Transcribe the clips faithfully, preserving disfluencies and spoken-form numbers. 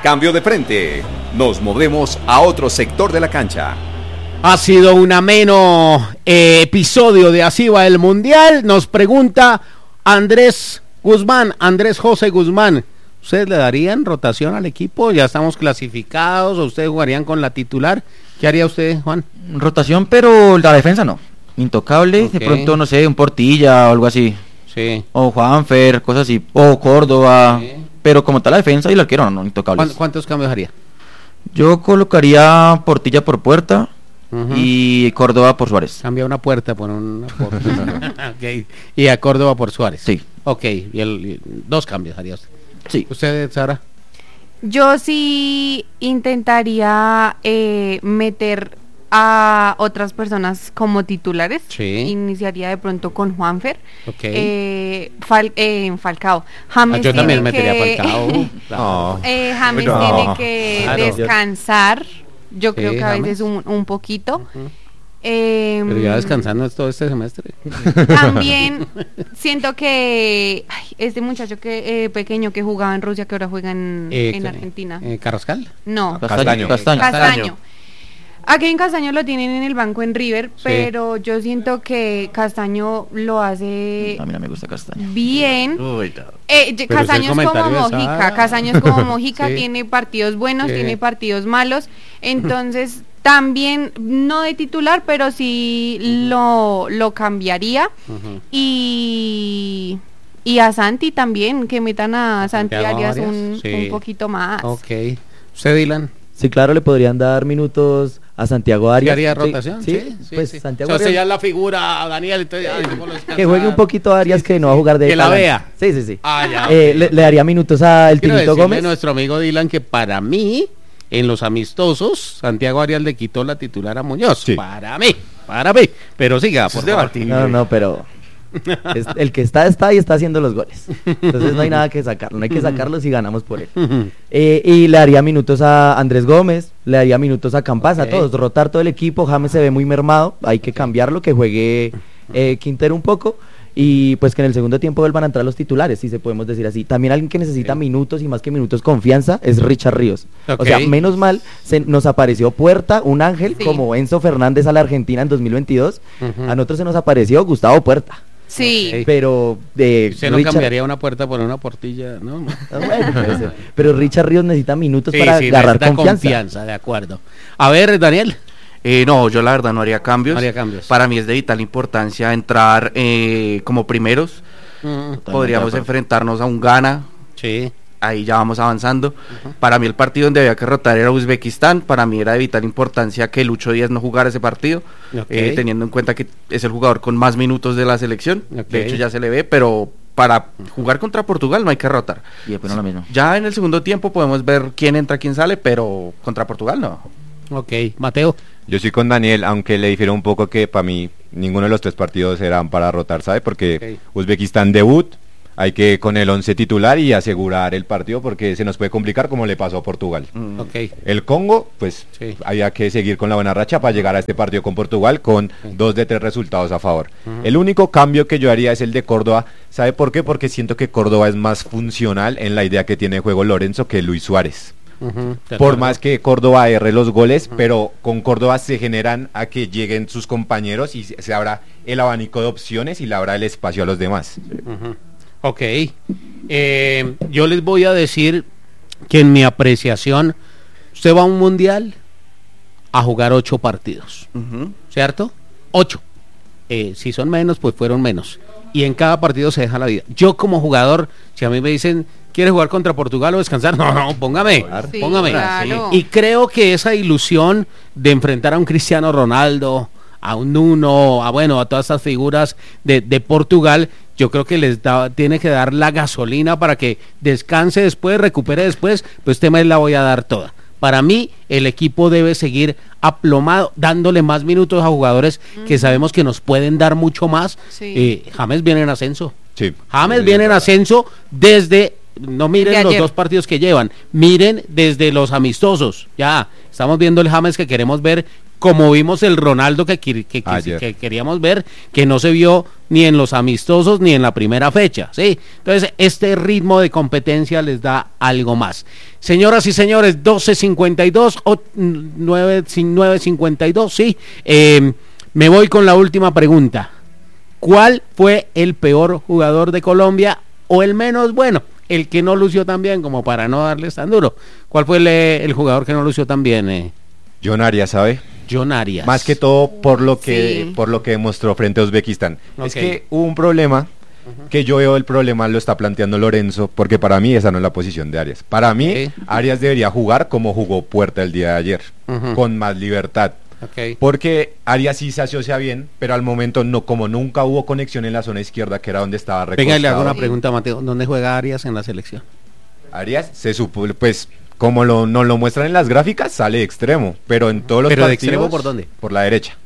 Cambio de frente. Nos movemos a otro sector de la cancha. Ha sido un ameno eh, episodio de Así va el Mundial. Nos pregunta Andrés Guzmán, Andrés José Guzmán. ¿Ustedes le darían rotación al equipo? ¿Ya estamos clasificados o ustedes jugarían con la titular? ¿Qué haría usted, Juan? Rotación, pero la defensa no. Intocable, okay. De pronto, no sé, un Portilla o algo así. Sí. O Juanfer, cosas así. O Córdoba. Sí. Pero como está la defensa y el arquero, no, no, intocables. ¿Cuántos cambios haría? Yo colocaría Portilla por Puerta uh-huh. y Córdoba por Suárez. Cambia una puerta por una puerta. Okay. Y a Córdoba por Suárez. Sí. Ok, y, el, y dos cambios haría usted. Sí. ¿Usted, Sara? Yo sí intentaría eh, meter a otras personas como titulares. Sí. Iniciaría de pronto con Juanfer. Okay. Eh, Fal, eh, Falcao. James ah, yo también tiene metería que... Falcao. no. eh, James no. tiene que claro. descansar. Yo sí, creo que a James. veces un, un poquito. Uh-huh. Eh, Pero ya descansando todo este semestre. También siento que ay, este muchacho que eh, pequeño que jugaba en Rusia, que ahora juega en, eh, en Argentina. Eh, ¿Carrascal? No. Castaño. Castaño. Castaño. Aquí en Castaño lo tienen en el banco en River, sí. Pero yo siento que Castaño lo hace a mí no me gusta Castaño. Bien. Uy, no. eh, Castaño es como Mojica, Castaño es como Mojica, sí. Tiene partidos buenos, sí. Tiene partidos malos, entonces también no de titular, pero sí uh-huh. lo, lo cambiaría uh-huh. y y a Santi también, que metan a Santi Arias un, sí. un poquito más. Ok. ¿Usted, Dylan? Sí, claro, le podrían dar minutos a Santiago Arias. ¿Haría rotación? Sí, sí, sí pues sí. Santiago o sea, Arias. ya la figura a Daniel. Entonces, ay, que juegue un poquito a Arias, sí, que no va a jugar de... Que la vea. Sí, sí, sí. Ah, ya, eh, okay. le, le daría minutos a el Quiero Tinito Gómez. nuestro amigo Dylan que para mí, en los amistosos, Santiago Arias le quitó la titular a Muñoz. Sí. Para mí, para mí. Pero siga, por favor. No, no, pero... Es, el que está, está y está haciendo los goles. Entonces no hay nada que sacarlo. No hay que sacarlo si ganamos por él. eh, Y le daría minutos a Andrés Gómez, le daría minutos a Campas, okay. A todos, rotar todo el equipo. James se ve muy mermado, hay que cambiarlo, que juegue eh, Quintero un poco. Y pues que en el segundo tiempo vuelvan a entrar los titulares, si se podemos decir así. También alguien que necesita okay. minutos y más que minutos confianza es Richard Ríos. Okay. O sea, menos mal se nos apareció Puerta, un ángel, sí. Como Enzo Fernández a la Argentina en dos mil veintidós. Uh-huh. A nosotros se nos apareció Gustavo Puerta. Sí, okay. Pero de usted no Richard... cambiaría una puerta por una portilla, ¿no? no bueno, puede ser. Pero Richard Ríos necesita minutos sí, para sí, agarrar confianza. confianza. De acuerdo. A ver, Daniel. Eh, no, yo la verdad no haría cambios. No haría cambios. Para mí es de vital importancia entrar eh, como primeros. Mm, Podríamos enfrentarnos a un Ghana. Sí. Ahí ya vamos avanzando. Uh-huh. Para mí el partido donde había que rotar era Uzbekistán. Para mí era de vital importancia que Lucho Díaz no jugara ese partido, okay. eh, teniendo en cuenta que es el jugador con más minutos de la selección. Okay. De hecho ya se le ve, pero para jugar contra Portugal no hay que rotar. Y después no lo mismo. Ya en el segundo tiempo podemos ver quién entra, quién sale, pero contra Portugal no. Ok, Mateo. Yo soy con Daniel, aunque le difiero un poco que para mí ninguno de los tres partidos eran para rotar, ¿sabe? Porque okay. Uzbekistán debut, hay que con el once titular y asegurar el partido porque se nos puede complicar como le pasó a Portugal. Mm. Okay. El Congo, pues sí. Había que seguir con la buena racha para llegar a este partido con Portugal con sí. dos de tres resultados a favor. Uh-huh. El único cambio que yo haría es el de Córdoba. ¿Sabe por qué? Porque siento que Córdoba es más funcional en la idea que tiene de juego Lorenzo que Luis Suárez. Uh-huh, por más que Córdoba erre los goles, uh-huh. Pero con Córdoba se generan a que lleguen sus compañeros y se, se abra el abanico de opciones y le abra el espacio a los demás. Uh-huh. Ok, eh, yo les voy a decir que en mi apreciación, usted va a un mundial a jugar ocho partidos, uh-huh. ¿Cierto? Ocho. Eh, si son menos, pues fueron menos. Y en cada partido se deja la vida. Yo como jugador, si a mí me dicen, ¿quieres jugar contra Portugal o descansar? No, no, póngame, sí, póngame. Claro. Y creo que esa ilusión de enfrentar a un Cristiano Ronaldo, a un Nuno, a bueno, a todas estas figuras de, de Portugal, yo creo que les da, tiene que dar la gasolina para que descanse después, recupere después, pues este mes la voy a dar toda. Para mí, el equipo debe seguir aplomado, dándole más minutos a jugadores uh-huh. que sabemos que nos pueden dar mucho más. Sí. Eh, James viene en ascenso. Sí. James sí, viene en ascenso desde, no miren los dos partidos que llevan, miren desde los amistosos. Ya, estamos viendo el James que queremos ver como vimos el Ronaldo que, que, que, que queríamos ver, que no se vio ni en los amistosos ni en la primera fecha, ¿sí? Entonces, este ritmo de competencia les da algo más. Señoras y señores, doce cincuenta y dos, o nueve cincuenta y dos, sí. Eh, me voy con la última pregunta. ¿Cuál fue el peor jugador de Colombia o el menos bueno? El que no lució tan bien, como para no darles tan duro. ¿Cuál fue el, el jugador que no lució tan bien? Eh? John Arias, ¿sabe? John Arias. Más que todo por lo que Sí. por lo que demostró frente a Uzbekistán. Okay. Es que hubo un problema, uh-huh. que yo veo el problema lo está planteando Lorenzo, porque para mí esa no es la posición de Arias. Para mí, okay. Arias debería jugar como jugó Puerta el día de ayer, uh-huh. con más libertad. Okay. Porque Arias sí se asocia bien, pero al momento no, como nunca hubo conexión en la zona izquierda, que era donde estaba recostado. Venga, le hago una pregunta, Mateo. ¿Dónde juega Arias en la selección? Arias se supone, pues, como lo, nos lo muestran en las gráficas, sale de extremo, pero en todos los ¿Pero partidos... de extremo por dónde? Por la derecha.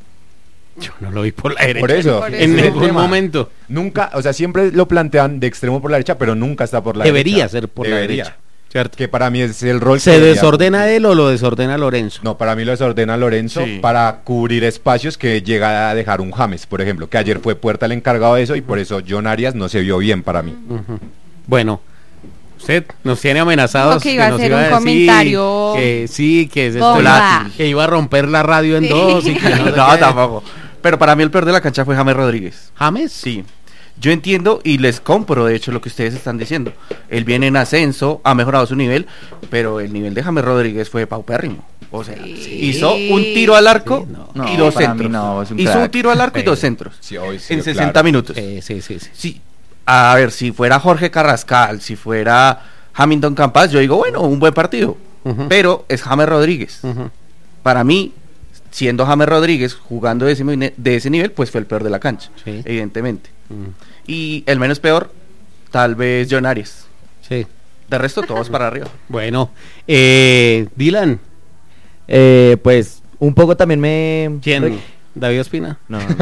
Yo no lo vi por la derecha. Por eso. Por en eso. ningún momento. Nunca, o sea, siempre lo plantean de extremo por la derecha, pero nunca está por la Debería derecha. ser por Debería. la derecha. ¿Cierto? Que para mí es el rol ¿Se que desordena él o lo desordena Lorenzo? No, para mí lo desordena Lorenzo, sí. para cubrir espacios que llega a dejar un James, por ejemplo, que ayer fue Puerta el encargado de eso, y por eso John Arias no se vio bien para mí. Uh-huh. Bueno, usted nos tiene amenazados. No, que iba que a hacer iba un a decir comentario que sí, que, es bomba. que iba a romper la radio en Sí. dos. Y que no, sé No, qué. tampoco. Pero para mí el peor de la cancha fue James Rodríguez. ¿James? Sí. Yo entiendo y les compro, de hecho, lo que ustedes están diciendo. Él viene en ascenso, ha mejorado su nivel, pero el nivel de James Rodríguez fue paupérrimo. O sea, Sí. hizo un tiro al arco Sí, no. y No, dos para centros. mí no, es un hizo crack. un tiro al arco y dos Sí. centros. Sí, hoy sí, en claro. sesenta minutos. Sí, sí, sí, sí. Sí. A ver, si fuera Jorge Carrascal, si fuera Hamilton Campas, yo digo, bueno, un buen partido. Uh-huh. Pero es James Rodríguez. Uh-huh. Para mí, siendo James Rodríguez jugando de ese, de ese nivel, pues fue el peor de la cancha, Sí. evidentemente. Uh-huh. Y el menos peor, tal vez John Arias. Sí. De resto, todos para arriba. Bueno, eh, Dylan, Eh, pues un poco también me... ¿quién? ¿David Ospina? No, no.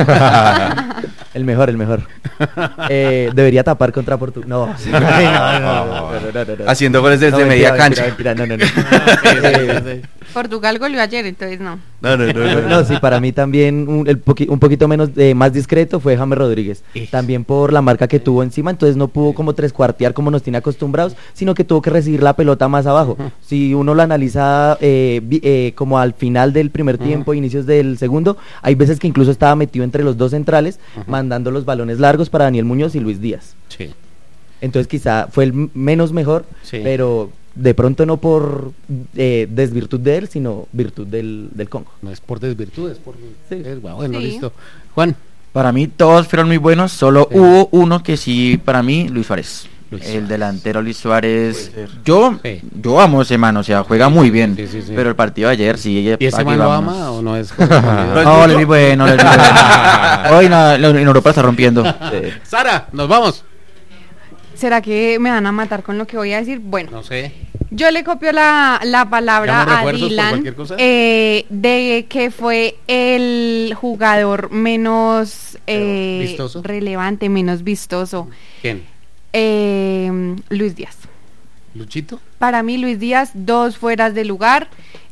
El mejor, el mejor. Eh, debería tapar contra Portugal. No, sí, no, no, no, no, no, no, no, no. Haciendo goles desde No, media mentira, cancha. mentira, mentira, no, no, no. Eh, Portugal goleó ayer, entonces no. No, no, no, no, No, sí, para mí también un, el poqui- un poquito menos eh, más discreto fue James Rodríguez. Eso. También por la marca que tuvo encima, entonces no pudo como trescuartear como nos tiene acostumbrados, sino que tuvo que recibir la pelota más abajo. Ujú. Si uno lo analiza eh, vi- eh, como al final del primer tiempo, inicios del segundo, hay veces que incluso estaba metido entre los dos centrales, Ujú. mandando los balones largos para Daniel Muñoz y Luis Díaz. Sí. Entonces quizá fue el m- menos mejor, Sí. pero de pronto no por eh, desvirtud de él, sino virtud del, del Congo. No es por desvirtud, es por... Sí. es- bueno, Sí. listo. Juan. Para mí todos fueron muy buenos, solo Sí. hubo uno que sí, para mí, Luis Suárez. Luis el Suárez. delantero Luis Suárez. Puede ser. Yo, Sí. yo amo ese man, o sea, juega muy bien. Sí, sí, sí. Pero el partido de ayer sí. ¿Y ese aquí man lo vámonos. ama o no es? No, él es muy bueno, él es muy bueno. Hoy no, en Europa está rompiendo. Eh, Sara, nos vamos. ¿Será que me van a matar con lo que voy a decir? Bueno, No sé. yo le copio la, la palabra ¿Llamo a refuerzos por Dylan cualquier cosa? eh, de que fue el jugador menos eh, ¿Vistoso? relevante, menos vistoso. ¿Quién? Eh, Luis Díaz. ¿Luchito? Para mí, Luis Díaz, dos fueras de lugar.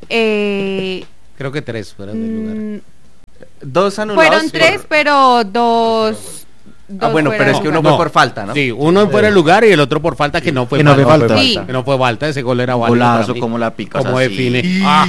Eh, Creo que tres fuera del lugar. mm, Dos anulados. fueron por- tres, pero dos. Ah, dos bueno, fuera pero de es que uno lugar. fue por falta, ¿no? Sí, uno en fuera de lugar y el otro por falta que no fue Que no falta. fue falta. Sí. Que no fue falta, ese gol era válido Golazo, para mí. como la picas Como así. define. Ah,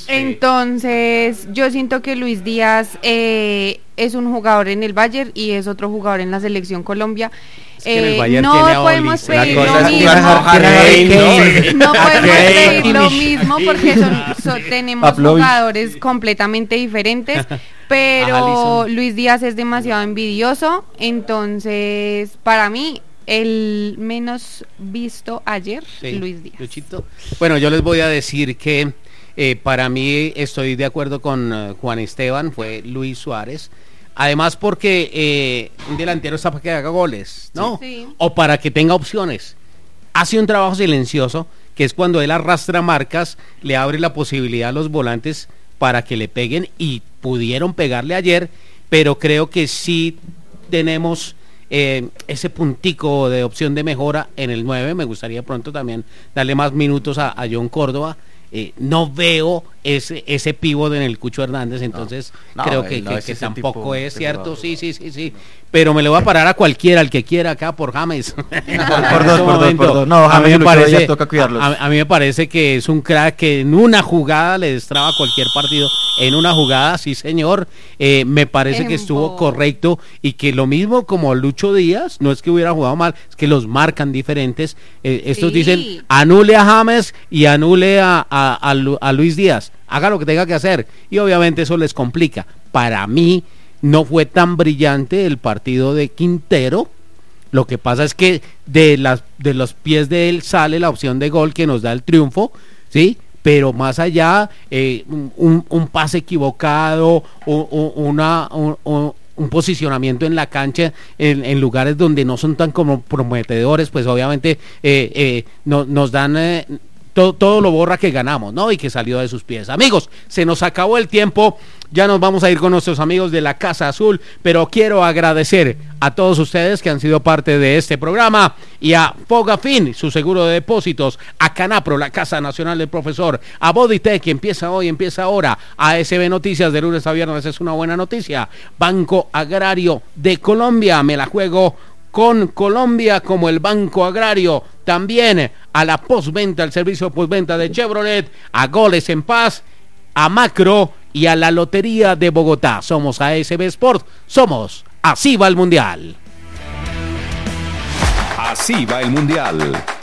Entonces, yo siento que Luis Díaz eh, es un jugador en el Bayern y es otro jugador en la selección Colombia. Es que en el Eh, Bayern no tiene a podemos Oli. La pedir cosa lo es mismo. jugar a Harry Kane, No podemos Kane. pedir lo mismo porque son, son- tenemos Pavlovich. jugadores completamente diferentes. A Pero Alisson. Luis Díaz es demasiado envidioso. Entonces, para mí, el menos visto ayer, Sí, Luis Díaz. Luchito. Bueno, yo les voy a decir que eh, para mí estoy de acuerdo con eh, Juan Esteban, fue Luis Suárez. Además porque eh, un delantero está para que haga goles, ¿no? Sí. O para que tenga opciones. Hace un trabajo silencioso, que es cuando él arrastra marcas, le abre la posibilidad a los volantes para que le peguen, y pudieron pegarle ayer, pero creo que sí tenemos eh, ese puntico de opción de mejora en el nueve. Me gustaría pronto también darle más minutos a, a John Córdoba. Eh, no veo ese, ese pívot en el Cucho Hernández, entonces no, creo no, que, no que, que tampoco es cierto, sí, sí, sí, sí, pero me le voy a parar a cualquiera, al que quiera acá por James. por, por dos, por dos, por dos. No, a mí me parece, toca cuidarlos. A, a mí me parece que es un crack que en una jugada le destraba cualquier partido, en una jugada, sí señor, eh, me parece que estuvo correcto y que lo mismo como Lucho Díaz, no es que hubiera jugado mal, es que los marcan diferentes, eh, estos sí. dicen anule a James y anule a, a, a, a Luis Díaz, haga lo que tenga que hacer y obviamente eso les complica. Para mí no fue tan brillante el partido de Quintero, lo que pasa es que de, las, de los pies de él sale la opción de gol que nos da el triunfo, ¿sí? Pero más allá, eh, un, un pase equivocado, un, una, un, un posicionamiento en la cancha en, en lugares donde no son tan como prometedores, pues obviamente eh, eh, no, nos dan... Eh, Todo, todo lo borra que ganamos, ¿no? Y que salió de sus pies. Amigos, se nos acabó el tiempo, ya nos vamos a ir con nuestros amigos de la Casa Azul, pero quiero agradecer a todos ustedes que han sido parte de este programa y a Fogafin, su seguro de depósitos, a Canapro, la Casa Nacional del Profesor, a Bodytech, que empieza hoy, empieza ahora, a S B Noticias de lunes a viernes, es una buena noticia, Banco Agrario de Colombia, me la juego con Colombia como el Banco Agrario, también a la postventa, el servicio postventa de Chevrolet, a Goles en Paz, a Macro y a la Lotería de Bogotá. Somos A S B Sport, somos Así va el Mundial. Así va el Mundial.